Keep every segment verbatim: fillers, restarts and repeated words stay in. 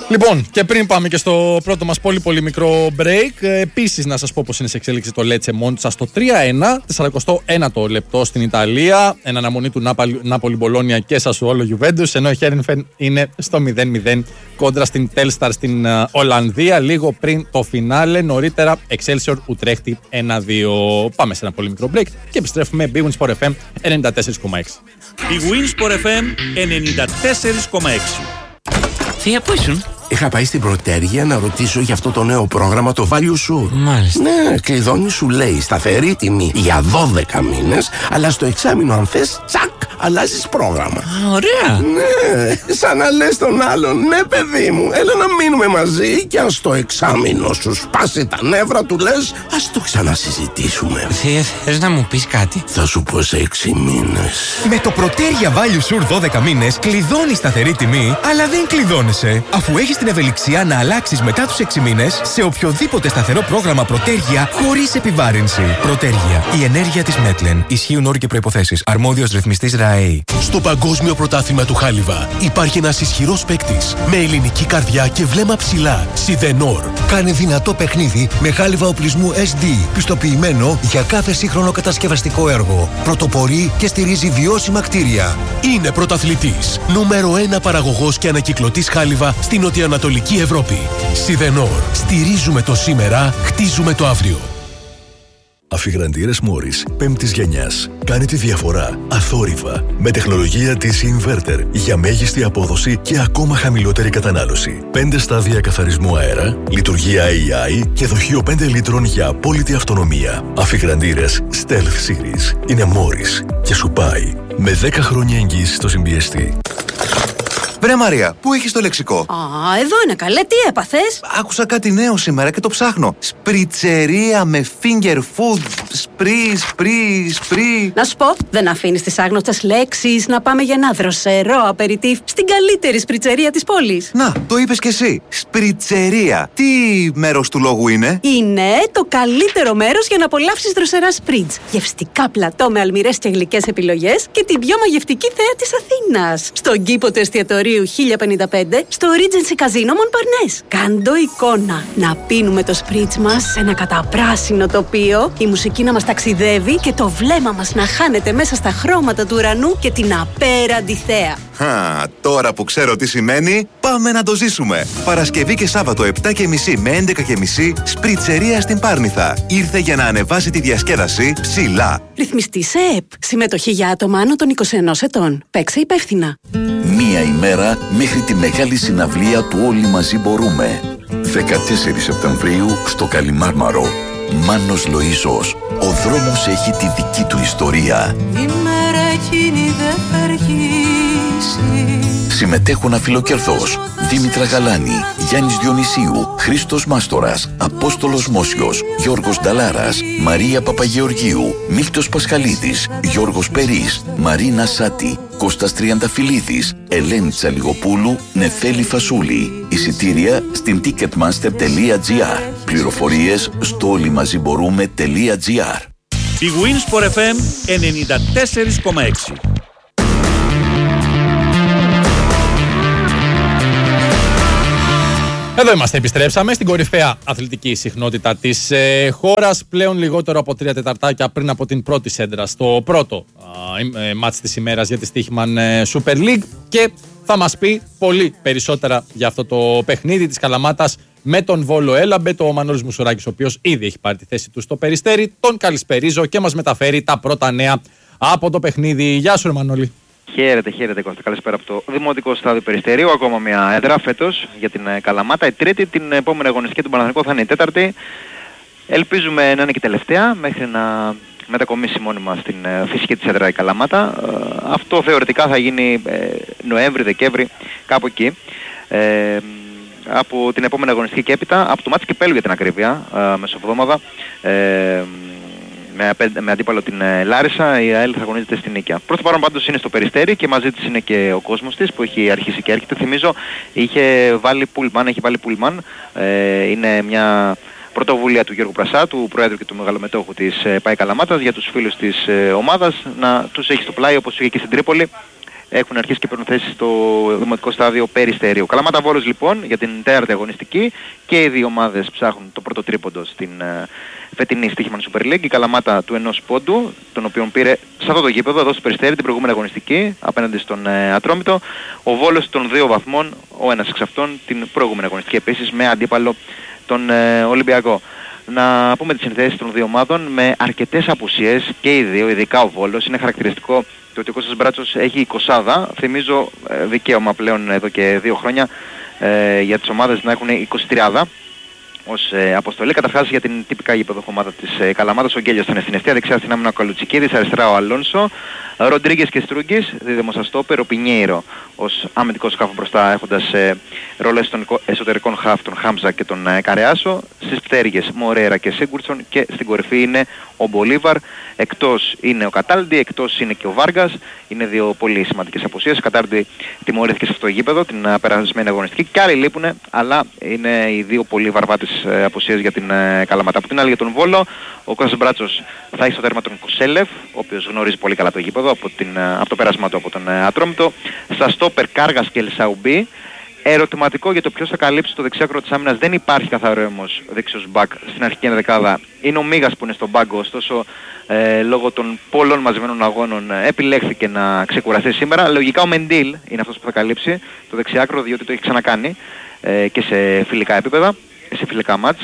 Λοιπόν, και πριν πάμε και στο πρώτο μας πολύ πολύ μικρό break, επίσης να σας πω πως είναι σε εξέλιξη το Λέτσε Μόντσα στο τρία ένα, σαράντα ένα το λεπτό στην Ιταλία, εν αναμονή του Νάπολη Μπολόνια και Σασουόλο Γιουβέντους, ενώ η Χέρενφεν είναι στο μηδέν μηδέν κόντρα στην Τέλσταρ στην Ολλανδία, λίγο πριν το φινάλε. Νωρίτερα Excelsior Ουτρέχτη ένα δύο. Πάμε σε ένα πολύ μικρό break και επιστρέφουμε. Big Win Sport εφ εμ ενενήντα τέσσερα κόμμα έξι. Big Win Sport εφ εμ ενενήντα τέσσερα κόμμα έξι. Θεία, πού ήσουν? Είχα πάει στην Πρωτέργεια να ρωτήσω για αυτό το νέο πρόγραμμα, το Value Sure. Μάλιστα. Ναι, κλειδώνει, σου λέει σταθερή τιμή για δώδεκα μήνες, αλλά στο εξάμηνο αν θες, τσακ, αλλάζεις πρόγραμμα. Α, ωραία. Ναι, σαν να λες τον άλλον, ναι παιδί μου, έλα να μείνουμε μαζί και αν στο εξάμηνο σου σπάσει τα νεύρα του λες, ας το ξανασυζητήσουμε. Θεία, θες να μου πεις κάτι? Θα σου πω σε έξι μήνες. Με το Πρωτέργεια Value Sure δώδεκα μήνες κλειδώνεις σταθερή τιμή, αλλά δεν κλειδώνεσαι, αφού έχεις την ευελιξία να αλλάξεις μετά τους έξι μήνες σε οποιοδήποτε σταθερό πρόγραμμα Πρωτέργεια χωρίς επιβάρυνση. Πρωτέργεια. Η ενέργεια της Μέτλεν. Ισχύουν όροι και προϋποθέσεις. Αρμόδιος ρυθμιστής ΡΑΕΗ. Στο Παγκόσμιο Πρωτάθλημα του Χάλιβα υπάρχει ένας ισχυρός παίκτης με ελληνική καρδιά και βλέμμα ψηλά. Σιδενόρ. Κάνε δυνατό παιχνίδι με χάλιβα οπλισμού ες ντι, πιστοποιημένο για κάθε σύγχρονο κατασκευαστικό έργο. Πρωτοπορεί και στηρίζει βιώσιμα κτίρια. Είναι πρωταθλητής. Νούμερο ένα παραγωγός και ανακυκλωτής χάλιβα στην νοτιοανατολική Ευρώπη. Σιδενόρ. Στηρίζουμε το σήμερα, χτίζουμε το αύριο. Αφιγραντήρες Μόρις πέμπτης γενιάς. Κάνει τη διαφορά αθόρυβα με τεχνολογία της Inverter για μέγιστη απόδοση και ακόμα χαμηλότερη κατανάλωση. πέντε στάδια καθαρισμού αέρα, λειτουργία έι άι και δοχείο πέντε λίτρων για απόλυτη αυτονομία. Αφιγραντήρες Stealth Series. Είναι Μόρις και σου πάει με δέκα χρόνια εγγύηση στο συμπιεστή. Βρε Μαρία, πού έχεις το λεξικό? Α, εδώ είναι καλέ, τι έπαθες? Άκουσα κάτι νέο σήμερα και το ψάχνω. Σπριτσερία με finger food. Σπρι, σπρι, σπρι. Να σου πω, δεν αφήνεις τις άγνωστες λέξεις να πάμε για ένα δροσερό απεριτίφ στην καλύτερη σπριτσερία της πόλης. Να, το είπες κι εσύ. Σπριτσερία. Τι μέρος του λόγου είναι? Είναι το καλύτερο μέρος για να απολαύσεις δροσερά σπριτς. Γευστικά πλατό με αλμυρές και γλυκές επιλογές και την πιο μαγευτική θέα της Αθήνας. Στον κήπο του εστιατορίου χίλια πενήντα πέντε στο Regency Casino Montparnasse. Κάντο εικόνα. Να πίνουμε το σπριτς μας σε ένα καταπράσινο τοπίο, η μουσική να μας ταξιδεύει και το βλέμμα μας να χάνεται μέσα στα χρώματα του ουρανού και την απέραντη θέα. Χα, τώρα που ξέρω τι σημαίνει, πάμε να το ζήσουμε. Παρασκευή και Σάββατο επτά και μισή με έντεκα και μισή, σπριτσερία στην Πάρνηθα. Ήρθε για να ανεβάσει τη διασκέδαση ψηλά. Ρυθμιστή σε ΕΕΠ. Συμμετοχή για άτομα άνω των είκοσι ένα ετών. Παίξε υπεύθυνα. Μία ημέρα μέχρι τη μεγάλη συναυλία του Όλοι Μαζί Μπορούμε. δεκατέσσερις Σεπτεμβρίου στο Καλιμάρμαρο. Μάνος Λοΐζος. Ο δρόμος έχει τη δική του ιστορία. Η μέρα εκείνη δεν θα αργήσει. Συμμετέχουν Αφιλοκερδός, Δήμητρα Γαλάνη, Γιάννης Διονυσίου, Χρήστος Μάστορας, Απόστολος Μόσιος, Γιώργος Νταλάρας, Μαρία Παπαγεωργίου, Μίλτος Πασχαλίδης, Γιώργος Περής, Μαρίνα Σάτη, Κώστας Τριανταφυλλίδης, Ελένη Τσαλιγοπούλου, Νεφέλη Φασούλη. Εισιτήρια στην ticketmaster τελεία τζι άρ. Πληροφορίες στο όλοιμαζιμπορούμε τελεία τζι άρ. Big Win Sport εφ εμ ενενήντα τέσσερα κόμμα έξι. Εδώ είμαστε, επιστρέψαμε στην κορυφαία αθλητική συχνότητα της ε, χώρας. Πλέον λιγότερο από τρία τεταρτάκια πριν από την πρώτη σέντρα στο πρώτο ε, ε, μάτς της ημέρας για τη Στίχημαν ε, Super League. Και θα μας πει πολύ περισσότερα για αυτό το παιχνίδι της Καλαμάτας με τον Βόλο Έλαμπετο, ο Μανώλης Μουσουράκης, ο οποίος ήδη έχει πάρει τη θέση του στο Περιστέρι. Τον καλησπερίζω και μας μεταφέρει τα πρώτα νέα από το παιχνίδι. Γεια σου, ρε Μανώλη. Χαίρετε, χαίρετε Κώστα. Καλησπέρα από το Δημοτικό Στάδιο Περιστερίου. Ακόμα μια έδρα φέτος για την Καλαμάτα. Η τρίτη, την επόμενη αγωνιστική του Παναθηναϊκού θα είναι η τέταρτη. Ελπίζουμε να είναι και τελευταία μέχρι να μετακομίσει μόνιμα στην φυσική της έδρα η Καλαμάτα. Αυτό θεωρητικά θα γίνει Νοέμβρη-Δεκέμβρη, κάπου εκεί. Ε, από την επόμενη αγωνιστική και έπειτα, από το μάτς Κυπέλλου για την ακρίβεια, μεσοβδόμαδα. Ε, Με, με αντίπαλο την ε, Λάρισα, η ΑΕΛ θα αγωνίζεται στην Νίκαια. Προς το παρόν πάντως είναι στο Περιστέρι και μαζί της είναι και ο κόσμος της που έχει αρχίσει και έρχεται. Θυμίζω, είχε βάλει πούλμαν, έχει βάλει πούλμαν. Ε, είναι μια πρωτοβουλία του Γιώργου Πρασά, του Προέδρου και του Μεγαλομετόχου της ε, ΠΑΕ Καλαμάτας, για τους φίλους της ε, ομάδας να τους έχει στο πλάι όπως είχε και στην Τρίπολη έχουν αρχίσει και παίρνουν θέση στο δημοτικό στάδιο Περιστερίου. Καλαμάτα Βόλος λοιπόν για την τέταρτη αγωνιστική, και οι δύο ομάδες ψάχνουν το πρώτο τρίποντο στην uh, φετινή Στοίχημαν Super League. Η Καλαμάτα του ενός πόντου, τον οποίο πήρε σε αυτό το γήπεδο εδώ στο Περιστέρι την προηγούμενη αγωνιστική απέναντι στον uh, Ατρόμητο. Ο Βόλος των δύο βαθμών, ο ένας εξ αυτών την προηγούμενη αγωνιστική επίσης, με αντίπαλο τον uh, Ολυμπιακό. Να πούμε τις συνθέσεις των δύο ομάδων με αρκετές απουσίες και οι δύο, ειδικά ο Βόλος. Είναι χαρακτηριστικό το ότι ο Κώστας Μπράτσος έχει εικοσάδα. Θυμίζω ε, δικαίωμα πλέον εδώ και δύο χρόνια ε, για τις ομάδες να έχουν εικοσιτριάδα ως ε, αποστολή. Καταρχάς για την τυπικά γήπεδο ομάδα της ε, Καλαμάτας, ο Γκέλιος ήταν στην ευθεία, δεξιά στην άμυνα ο Καλουτσικίδης, αριστερά ο Αλόνσο, Ροντρίγκες και Στρούγκης, δίδυμος αστόπερ, ο Πινιέιρο ως αμυντικός χάφ μπροστά, έχοντας ε, ρόλο εσωτερικών χάφ τον Χάμζα και τον ε, Καρεάσο, στις πτέρυγες Μορέρα και Σίγκουρτσον, και στην κορυφή είναι ο Μπολίβαρ, εκτός είναι ο Κατάλντι, εκτός είναι και ο Βάργας. Είναι δύο πολύ σημαντικές απουσίες. Ο Κατάλντι τιμωρήθηκε σε αυτό το γήπεδο την uh, περασμένη αγωνιστική, και άλλοι λείπουν, αλλά είναι οι δύο πολύ βαρβάτες uh, απουσίες για την uh, Καλαμάτα. Από την άλλη για τον Βόλο, ο Κώστας Μπράτσος θα έχει στο τέρμα τον Κουσέλεφ, ο οποίος γνωρίζει πολύ καλά το γήπεδο από, την, uh, από το πέρασμα του από τον uh, Ατρόμητο. Στα στόπερ Κάργας και Ελσαουμπή. Ερωτηματικό για το ποιος θα καλύψει το δεξιάκρο της άμυνας. Δεν υπάρχει καθαρό όμως δεξιός μπακ στην αρχική ενδεκάδα. Είναι ο Μίγας που είναι στον πάγκο, ωστόσο ε, λόγω των πολλών μαζεμένων αγώνων ε, επιλέχθηκε να ξεκουραστεί σήμερα. Λογικά ο Μεντίλ είναι αυτός που θα καλύψει το δεξιάκρο, διότι το έχει ξανακάνει ε, και σε φιλικά επίπεδα, σε φιλικά μάτς.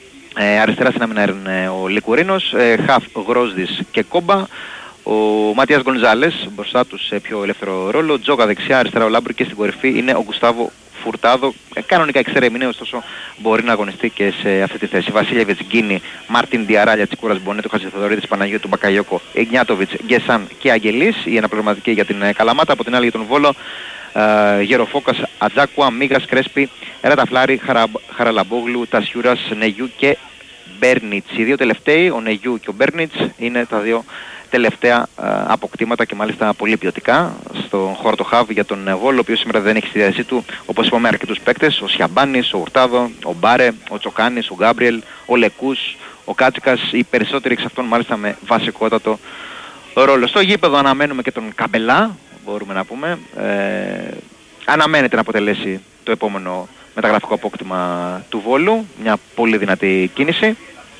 Ε, αριστερά στην άμυνα είναι ο Λικουρίνος, ε, Χαφ, Γρόσδης και Κόμπα. Ο Ματίας Γκονζάλες μπροστά τους σε πιο ελεύθερο ρόλο, Τζόγα δεξιά, αριστερά ο Λάμπρου, και στην κορυφή είναι ο Γκουστάβο Φουρτάδο. Ε, κανονικά εξτρέμ είναι, ωστόσο μπορεί να αγωνιστεί και σε αυτή τη θέση. Βασίλεβιτς, Γκίνη, Μάρτιν Διαράλια, Τσικούρας Μπονέτο, Χατζηθοδωρίδης, Παναγιώτου, Μπακαγιώκο, Ιγνιάτοβιτς, Γκεσάν και Αγγελής, η αναπληρωματική για την Καλαμάτα. Από την άλλη για τον Βόλο, ε, Γεροφόκας, Ατζάκουα, Μίγας, Κρέσπη, Ραταφλάρη, Χαρα, Χαραλαμπόγλου, Τασιούρας, Νεγιού και Μπέρνιτς. Οι δύο τελευταίοι, ο Νεγιού και ο Μπέρνιτς, είναι τα δύο τελευταία uh, αποκτήματα, και μάλιστα πολύ ποιοτικά στον χώρο το Χαβ για τον Βόλο, ο οποίος σήμερα δεν έχει στη διάθεσή του, όπως είπαμε, αρκετούς παίκτες. Ο Σιαμπάνης, ο Ουρτάδο, ο Μπάρε, ο Τσοκάνης, ο Γκάμπριελ, ο Λεκούς, ο Κάτσικας, οι περισσότεροι εξ αυτών μάλιστα με βασικότατο ρόλο. Στο γήπεδο αναμένουμε και τον Καμπελά, μπορούμε να πούμε. Ε, αναμένεται να αποτελέσει το επόμενο μεταγραφικό απόκτημα του Βόλου, μια πολύ δυνατή κίνηση.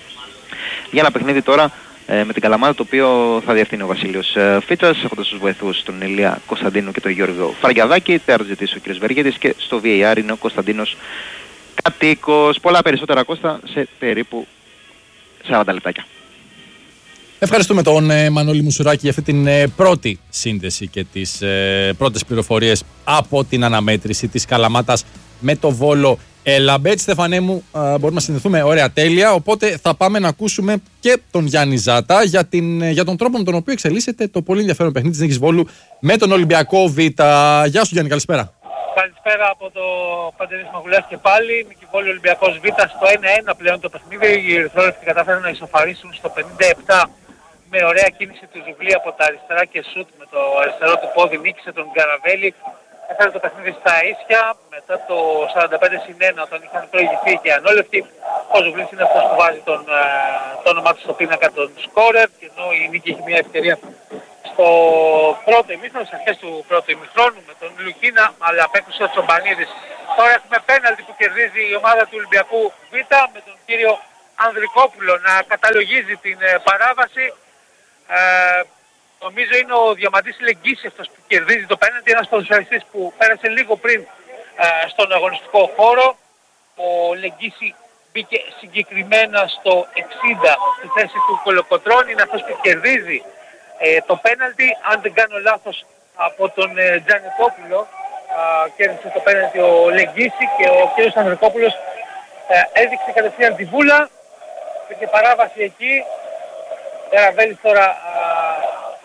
Για ένα παιχνίδι τώρα με την Καλαμάτα, το οποίο θα διευθύνει ο Βασίλειος Φίτσας, έχοντας τους βοηθούς τον Ηλία Κωνσταντίνου και τον Γιώργο Φραγκιαδάκη. Θα ζητήσει ο κ. Βεργέτης, και στο βι έι αρ είναι ο Κωνσταντίνος Κατοίκος. Πολλά περισσότερα, Κώστα, σε περίπου σαράντα λεπτάκια. Ευχαριστούμε τον ε, Μανώλη Μουσουράκη για αυτή την ε, πρώτη σύνδεση και τις ε, πρώτες πληροφορίες από την αναμέτρηση της Καλαμάτας με το Βόλο Ελαμπέτ. Στεφανέ μου, α, μπορούμε να συνδεθούμε ωραία, τέλεια. Οπότε θα πάμε να ακούσουμε και τον Γιάννη Ζάτα για, την, για τον τρόπο με τον οποίο εξελίσσεται το πολύ ενδιαφέρον παιχνίδι της Νίκης Βόλου με τον Ολυμπιακό Β. Γεια σου Γιάννη, καλησπέρα. Καλησπέρα από το Παντελής Μαγουλάς και πάλι. Νίκη Βόλου Ολυμπιακός Β στο ένα ένα πλέον το παιχνίδι. Οι Ερυθρόλεπτοι κατάφεραν να ισοφαρίσουν στο πενήντα επτά με ωραία κίνηση του Ζουβλή από τα αριστερά και σουτ με το αριστερό του πόδι. Νίκησε τον Γκαραβέλη. Έφερε το παιχνίδι στα ίσια μετά το σαράντα πέντε συν ένα, όταν είχαν προηγηθεί και ανόλευτοι. Ο Ζουβλής είναι αυτός που βάζει τον, το όνομά του στο πίνακα των σκόρερ, και ενώ η Νίκη έχει μια ευκαιρία στο πρώτο ημίχρονο, στις αρχές του πρώτου ημιχρόνου με τον Λουκίνα, αλλά απέκρουσε ο Τσομπανίδης. Τώρα έχουμε πέναλτι που κερδίζει η ομάδα του Ολυμπιακού Β, με τον κύριο Ανδρικόπουλο να καταλογίζει την παράβαση. Ε, Νομίζω είναι ο Διαμαντής Λεγγύση αυτός που κερδίζει το πέναντι, ένας ποδοσφαιριστής που πέρασε λίγο πριν ε, στον αγωνιστικό χώρο. Ο Λεγγύση μπήκε συγκεκριμένα στο εξήντα στη θέση του Κολοκοτρώνη, είναι αυτός που κερδίζει ε, το πέναλτι. Αν δεν κάνω λάθος, από τον ε, Τζανετόπουλο ε, κέρδισε το πέναλτι ο Λεγγύση, και ο κ. Ανδρικόπουλος ε, έδειξε κατευθείαν τη βούλα, και παράβαση εκεί. Γαραβέλης τώρα ε,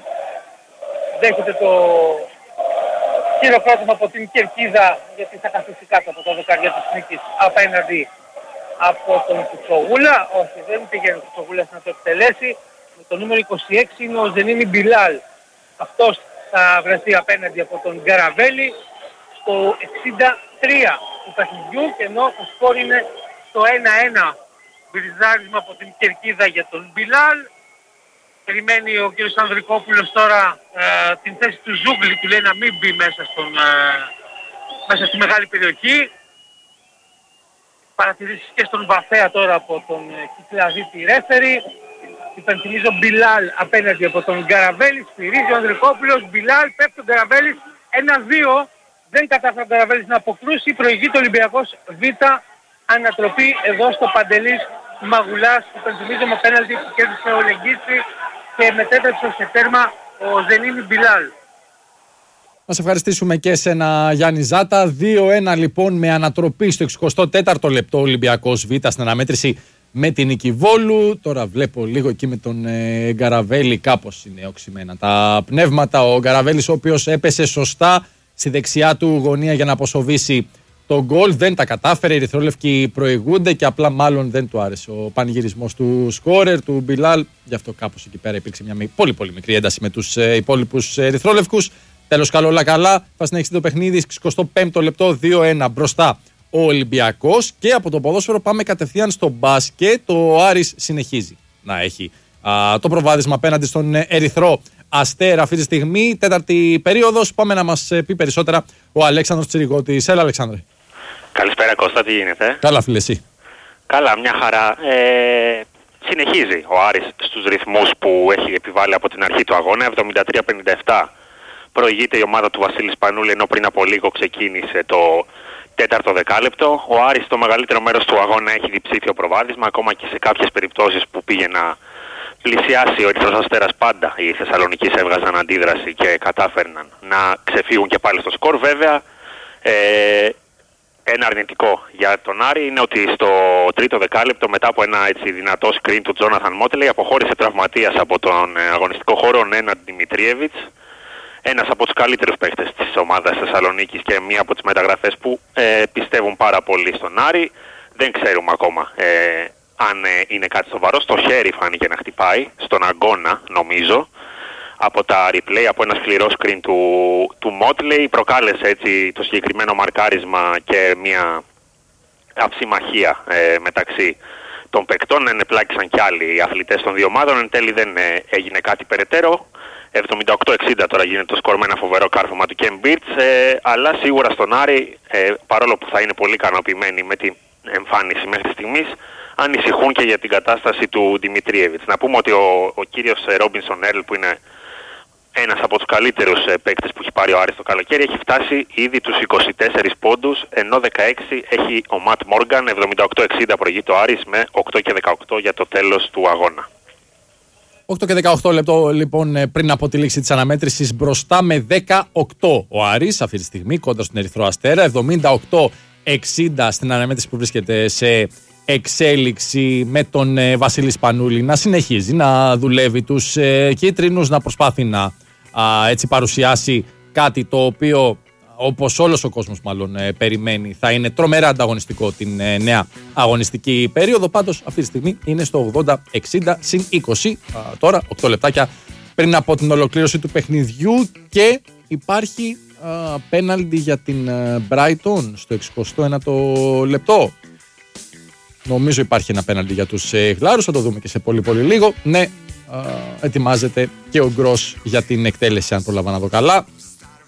δέχεται το χειροκρότημα από την Κερκίδα, γιατί θα καθίσει κάτω από το δοκάρια της Νίκης απέναντι από τον Κουτσογούλα. Όχι, δεν πήγαινε ο Κουτσογούλας να το εκτελέσει. Με το νούμερο είκοσι έξι είναι ο Ζενίνη Μπιλάλ. Αυτός θα βρεθεί απέναντι από τον Γκαραβέλη στο εξήντα τρία του παιχνιδιού, και ενώ το σκορ είναι στο ένα ένα. Μπριζάρισμα από την Κερκίδα για τον Μπιλάλ. περιμένει ο κύριος Ανδρικόπουλος τώρα ε, την θέση του Ζούγκλη, του λέει να μην μπει μέσα, στον, ε, μέσα στη μεγάλη περιοχή. Παρατηρήσεις και στον Βαφέα τώρα από τον ε, Κυκλαδίτη ρέφερη. Υπενθυμίζω Μπιλάλ απέναντι από τον Γκαραβέλη, σφυρίζει ο Ανδρικόπουλος, Μπιλάλ, πέφτει ο Γκαραβέλης, ένα δύο, δεν κατάφερε ο Γκαραβέλης να αποκρούσει, προηγείται ο Ολυμπιακός Β, ανατροπή εδώ στο Παντελής Μαγουλάς, υπενθυμίζω με πέναλτι που κέρδισε ο Λεγγίτσι και μετέτρεψε σε τέρμα ο Ζενίνη Μπιλάλ. Να σε ευχαριστήσουμε και εσένα, Γιάννη Ζάτα. δύο ένα λοιπόν με ανατροπή στο εξηκοστό τέταρτο λεπτό ο Ολυμπιακός Β στην αναμέτρηση με την νίκη Βόλου. Τώρα βλέπω λίγο εκεί με τον ε, Γκαραβέλη, κάπως είναι οξυμένα τα πνεύματα. Ο Γκαραβέλης, ο οποίος έπεσε σωστά στη δεξιά του γωνία για να αποσοβήσει το γκολ, δεν τα κατάφερε. Οι ερυθρόλευκοι προηγούνται και απλά μάλλον δεν του άρεσε ο πανηγυρισμός του σκόρερ, του Μπιλάλ. Γι' αυτό κάπως εκεί πέρα υπήρξε μια πολύ πολύ μικρή ένταση με τους ε, υπόλοιπους ερυθρόλευκους. Τέλος, καλό όλα καλά. Θα συνεχίσει το παιχνίδι, εξηκοστό πέμπτο λεπτό, δύο ένα μπροστά ο Ολυμπιακός. Και από το ποδόσφαιρο πάμε κατευθείαν στο μπάσκετ. Ο Άρης συνεχίζει να έχει α, το προβάδισμα απέναντι στον Ερυθρό Αστέρα αυτή τη στιγμή. Τέταρτη περίοδος. Πάμε να μας πει περισσότερα ο Αλέξανδρος Τσιριγώτης. Έλα, Αλέξανδρε. Καλησπέρα, Κώστα, τι γίνεται? Καλά, φίλε, εσύ? Καλά, μια χαρά. Ε, συνεχίζει ο Άρης στους ρυθμούς που έχει επιβάλει από την αρχή του αγώνα. εβδομήντα τρία πενήντα επτά προηγείται η ομάδα του Βασίλη Σπανούλη, ενώ πριν από λίγο ξεκίνησε το τέταρτο δεκάλεπτο. Ο Άρης στο μεγαλύτερο μέρος του αγώνα έχει διψήφιο προβάδισμα, ακόμα και σε κάποιες περιπτώσεις που πήγε να πλησιάσει ο Ερυθρός Αστέρας, πάντα οι Θεσσαλονικείς έβγαζαν αντίδραση και κατάφερναν να ξεφύγουν και πάλι στο σκορ. Βέβαια, ε, ένα αρνητικό για τον Άρη είναι ότι στο τρίτο δεκάλεπτο, μετά από ένα έτσι δυνατό screen του Τζόναθαν Μότελεϊ, αποχώρησε τραυματίας από τον αγωνιστικό χώρο ο Νέναντ Δημητριέβιτς, ένας από τους καλύτερους παίκτες της ομάδας Θεσσαλονίκης και μία από τις μεταγραφές που ε, πιστεύουν πάρα πολύ στον Άρη. Δεν ξέρουμε ακόμα ε, αν ε, είναι κάτι σοβαρό. Στο χέρι φάνηκε να χτυπάει, στον αγκώνα νομίζω. Από τα replay, από ένα σκληρό screen του, του Motley, προκάλεσε έτσι το συγκεκριμένο μαρκάρισμα και μια αψημαχία ε, μεταξύ των παικτών. Ενεπλάκησαν κι άλλοι αθλητές των δύο ομάδων. Εν τέλει δεν ε, έγινε κάτι περαιτέρω. εβδομήντα οκτώ εξήντα τώρα γίνεται το σκορ με ένα φοβερό κάρφωμα του Κεν Μπίρτς, ε, αλλά σίγουρα στον Άρη, ε, παρόλο που θα είναι πολύ ικανοποιημένοι με την εμφάνιση μέχρι στιγμής, ανησυχούν και για την κατάσταση του Δημητριέβιτς. Να πούμε ότι ο, ο κύριος Ρόμπινσον Έρλ, που είναι ένας από τους καλύτερους ε, παίκτες που έχει πάρει ο Άρης το καλοκαίρι, έχει φτάσει ήδη τους είκοσι τέσσερις πόντους, ενώ δεκαέξι έχει ο Ματ Μόργαν. εβδομήντα οκτώ εξήντα προηγείται ο Άρης με οκτώ και δεκαοκτώ για το τέλος του αγώνα. οκτώ και δεκαοκτώ λεπτό λοιπόν πριν από τη λήξη της αναμέτρησης, μπροστά με δεκαοκτώ ο Άρης αυτή τη στιγμή κόντρα στον Ερυθρό Αστέρα. εβδομήντα οκτώ εξήντα στην αναμέτρηση που βρίσκεται σε εξέλιξη, με τον ε, Βασίλη Σπανούλη να συνεχίζει να δουλεύει τους ε, κίτρινους, να προσπάθει να α, έτσι παρουσιάσει κάτι το οποίο, όπως όλος ο κόσμος μάλλον ε, περιμένει, θα είναι τρομερά ανταγωνιστικό την ε, νέα αγωνιστική περίοδο. Πάντως αυτή τη στιγμή είναι στο ογδόντα εξήντα συν είκοσι, α, τώρα οκτώ λεπτάκια πριν από την ολοκλήρωση του παιχνιδιού, και υπάρχει α, πέναλτι για την ε, Brighton στο εξηκοστό ένατο λεπτό. Νομίζω υπάρχει ένα πέναλτι για τους ε, Γλάρους, θα το δούμε και σε πολύ πολύ λίγο. Ναι, α, ετοιμάζεται και ο Γκρος για την εκτέλεση, αν προλαβα να δω καλά.